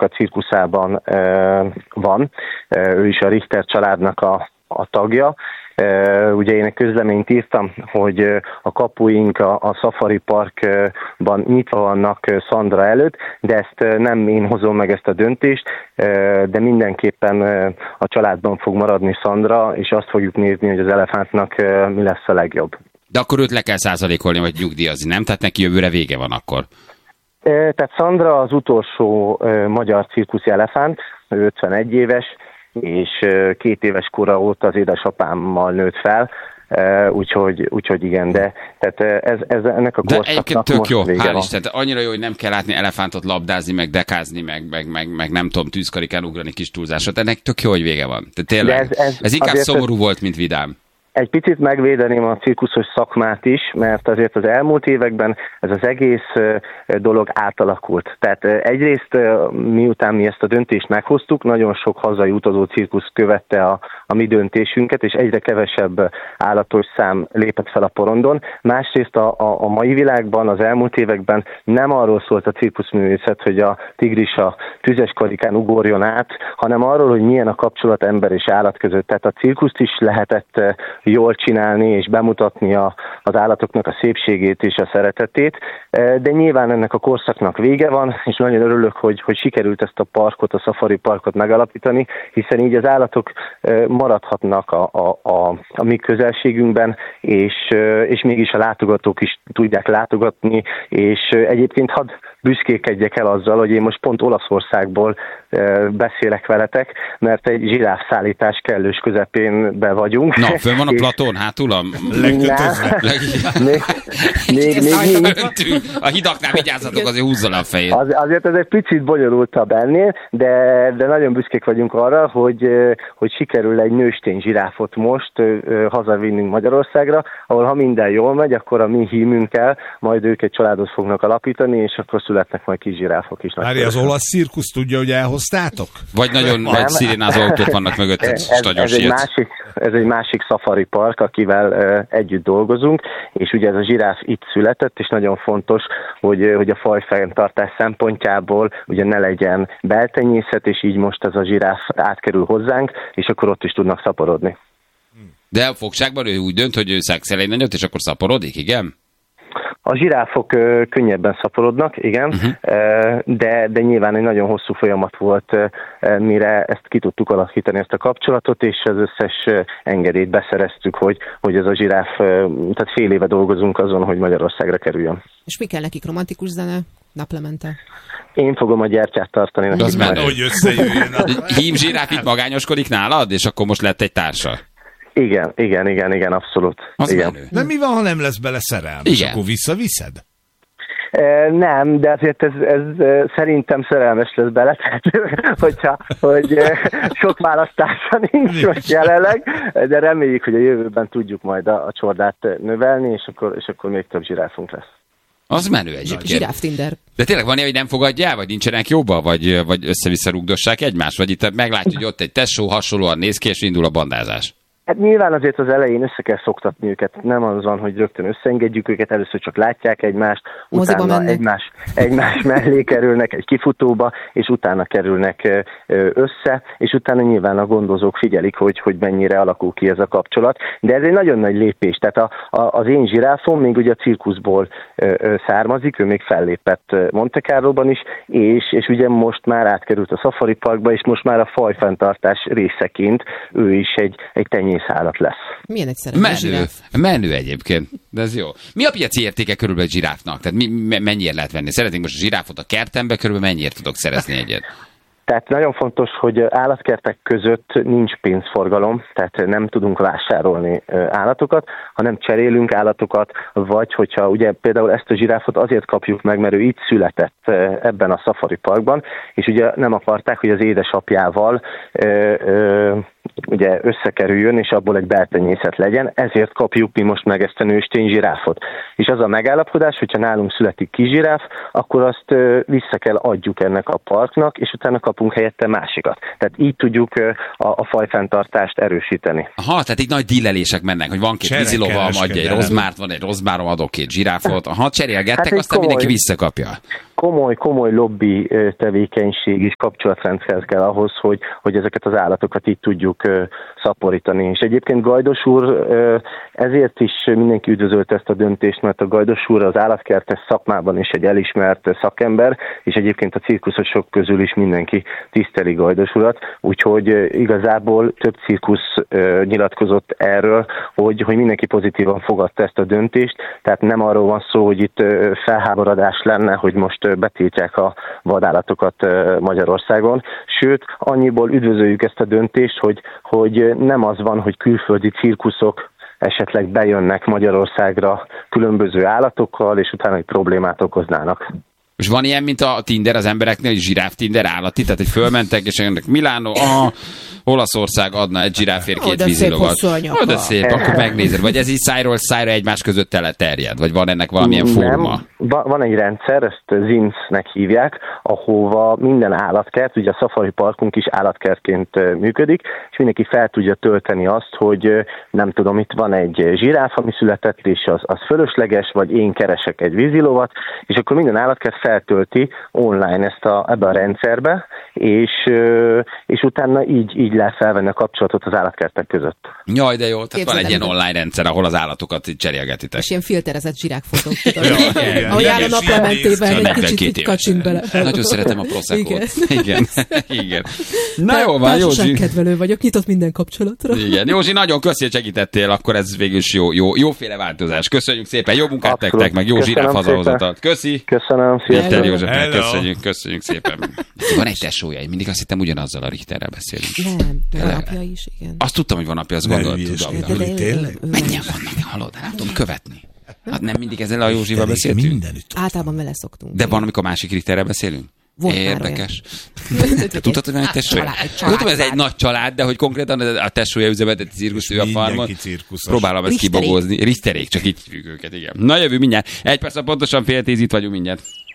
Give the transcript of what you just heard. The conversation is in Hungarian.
a cirkuszában van. Ő is a Richter családnak a tagja. Ugye én egy közleményt írtam, hogy a kapuink a Safari Parkban nyitva vannak Szandra előtt, de ezt nem én hozom meg ezt a döntést, de mindenképpen a családban fog maradni Szandra, és azt fogjuk nézni, hogy az elefántnak mi lesz a legjobb. De akkor őt le kell százalékolni, vagy nyugdíjazni, nem? Tehát neki jövőre vége van akkor. Tehát Szandra az utolsó magyar cirkuszi elefánt, 51 éves, és 2 éves kora óta az édesapámmal nőtt fel, úgyhogy igen, de tehát ez ennek a korszaknak tök jó, vége hál' van. Isten, annyira jó, hogy nem kell látni elefántot labdázni, meg dekázni, meg nem tudom, tűzkarikán ugrani kis túlzásra, ennek tök jó, hogy vége van. Tehát tényleg, ez inkább szomorú volt, mint vidám. Egy picit megvédeném a cirkuszos szakmát is, mert azért az elmúlt években ez az egész dolog átalakult. Tehát egyrészt miután mi ezt a döntést meghoztuk, nagyon sok hazai utazó cirkusz követte a mi döntésünket, és egyre kevesebb állatos szám lépett fel a porondon. Másrészt a mai világban, az elmúlt években nem arról szólt a cirkuszművészet, hogy a tigris a tüzes karikán ugorjon át, hanem arról, hogy milyen a kapcsolat ember és állat között. Tehát a cirkuszt is lehetett jól csinálni és bemutatni az állatoknak a szépségét és a szeretetét, de nyilván ennek a korszaknak vége van, és nagyon örülök, hogy sikerült ezt a parkot, a Safari Parkot megalapítani, hiszen így az állatok maradhatnak a mi közelségünkben, és mégis a látogatók is tudják látogatni, és egyébként hadd büszkékedjek el azzal, hogy én most pont Olaszországból beszélek veletek, mert egy zsiráfszállítás kellős közepén be vagyunk. Na, fönn van a platón, hátul a legkötözve. A hidaknál vigyázzatok, azért húzzon a fejét. Azért ez egy picit bonyolultabb ennél, de nagyon büszkék vagyunk arra, hogy sikerül egy nőstény zsiráfot most hazavinnünk Magyarországra, ahol ha minden jól megy, akkor a mi hímünkkel majd ők egy családot fognak alapítani, és akkor születnek majd kis zsiráfok is. Várj, az olasz cirkusz tudja, hogy elhoztátok? Vagy nagyon nagy szirénázó autók vannak mögött, ez egy másik Safari Park, akivel együtt dolgozunk, és ugye ez a zsiráf itt született, és nagyon fontos, hogy a fajfenntartás szempontjából ugye ne legyen beltenyészet, és így most ez a zsiráf átkerül hozzánk, és akkor ott is tudnak szaporodni. De a fogságban ő úgy dönt, hogy ő szexel egy nagyot, és akkor szaporodik, igen? A zsiráfok könnyebben szaporodnak, igen, de nyilván egy nagyon hosszú folyamat volt, mire ezt ki tudtuk alakítani, ezt a kapcsolatot, és az összes engedélyt beszereztük, hogy ez a zsiráf, tehát fél éve dolgozunk azon, hogy Magyarországra kerüljön. És mi kell nekik, romantikus zene, naplemente? Én fogom a gyertyát tartani. Az menő. Hogy összejöjjön. Hím zsiráf itt magányoskodik nálad, és akkor most lett egy társa. Igen, abszolút. Az igen. menő. De mi van, ha nem lesz bele szerelmes? Igen. Akkor visszaviszed? Nem, de azért ez szerintem szerelmes lesz bele, tehát hogy sok választása nincs most jelenleg, de reméljük, hogy a jövőben tudjuk majd a csordát növelni, és akkor még több zsiráfunk lesz. Az menő egyébként. Zsiráf Tinder. De tényleg van ilyen, hogy nem fogadjál, vagy nincsenek jobban, vagy össze-vissza rugdossák egymást, vagy itt meglátja, hogy ott egy tesó hasonlóan néz ki, és indul a bandázás. Hát nyilván azért az elején össze kell szoktatni őket, nem az van, hogy rögtön összeengedjük őket, először csak látják egymást, utána egymás mellé kerülnek egy kifutóba, és utána kerülnek össze, és utána nyilván a gondozók figyelik, hogy mennyire alakul ki ez a kapcsolat. De ez egy nagyon nagy lépés, tehát az én zsiráfom még ugye a cirkuszból származik, ő még fellépett Monte Carlóban is, és ugye most már átkerült a Safari Parkba, és most már a fajfenntartás részeként ő is egy tenyészállat lesz. Milyen egy szerelmes zsiráf? Menő egyébként, de ez jó. Mi a piaci értéke körülbelül egy zsiráfnak? Tehát mennyire lehet venni? Szeretnénk most a zsiráfot a kertembe, körülbelül mennyire tudok szerezni egyet? Tehát nagyon fontos, hogy állatkertek között nincs pénzforgalom, tehát nem tudunk vásárolni állatokat, hanem cserélünk állatokat, vagy hogyha ugye például ezt a zsiráfot azért kapjuk meg, mert ő itt született ebben a Safari Parkban, és ugye nem akarták, hogy az édesapjával ugye összekerüljön, és abból egy beltenyészet legyen, ezért kapjuk mi most meg ezt a nőstény zsiráfot. És az a megállapodás, hogyha nálunk születik kizsiráf, akkor azt vissza kell adjuk ennek a parknak, és utána kapunk helyette másikat. Tehát így tudjuk a fajfenntartást erősíteni. Aha, tehát így nagy dílelések mennek, hogy van két vízilóval, adja egy rozmárt, van egy rozmárom, adok két zsiráfot. Aha, cserélgettek, hát aztán mindenki visszakapja. Komoly lobby tevékenység és kapcsolatrendszerhez kell ahhoz, hogy ezeket az állatokat így tudjuk szaporítani. És egyébként Gajdos úr ezért is mindenki üdvözölte ezt a döntést, mert a Gajdos úr az állatkertes szakmában is egy elismert szakember, és egyébként a cirkuszosok közül is mindenki tiszteli Gajdos urat, úgyhogy igazából több cirkusz nyilatkozott erről, hogy mindenki pozitívan fogadta ezt a döntést, tehát nem arról van szó, hogy itt felháborodás lenne, hogy most betiltják a vadállatokat Magyarországon. Sőt, annyiból üdvözöljük ezt a döntést, hogy nem az van, hogy külföldi cirkuszok esetleg bejönnek Magyarországra különböző állatokkal, és utána egy problémát okoznának. És van ilyen, mint a Tinder az embereknél, hogy zsiráf Tinder állati, tehát hogy fölmentek, és jönnek Milánó, Olaszország adna egy zsiráfért 2 vízilovat. Oda szép, akkor megnézed. Vagy ez így szájról szájra egymás között terjed? Vagy van ennek valamilyen forma? Van egy rendszer, ezt ZINS-nek hívják, ahova minden állatkert, ugye a Safari Parkunk is állatkertként működik, és mindenki fel tudja tölteni azt, hogy nem tudom, itt van egy zsiráf, ami született, és az fölösleges, vagy én keresek egy vízilovat, és akkor minden állatkert feltölti online ebbe a rendszerbe, és utána így lehet felvenni a kapcsolatot az állatkertek között. Jaj, de jó, tehát van egy ilyen online rendszer, ahol az állatokat cserélgetitek. És ilyen filterezett zsirákfotók. Ahogy áll a naplementében, egy kicsit kacsint bele. Nagyon szeretem a Prosecco-t. Igen. Na jó van, Józsi. Kedvelő vagyok, nyitott minden kapcsolatra. Igen, Józsi, nagyon köszi, hogy segítettél, akkor ez végül is jóféle változás. Köszönjük szépen, jó munkát nektek, meg jó zsiráf hazahozatat. Köszi. Köszönöm, Richter Józsefnek köszönjük szépen. Van egy tesója, mindig azt hittem ugyanazzal a Richterrel beszélünk. Nem, apja is, igen. Azt tudtam, hogy van apja, azt gondoltam. Tényleg? Mennyien vannak, hallod? Nem tudom követni. Hát nem mindig ezzel a Józsival beszéltünk? Általában vele szoktunk. De van, amikor másik Richterrel beszélünk? Érdekes. Tudtad, hogy van egy tesója? Tudom, ez egy nagy család, de hogy konkrétan a tesója üzemelteti cirkusz, ő a farmon. Próbálom ezt kibogózni. Richterék, csak így hívjuk őket, igen. Na jövő mindjárt. 1 perc, pontosan 9:30 itt vagyunk mindjárt.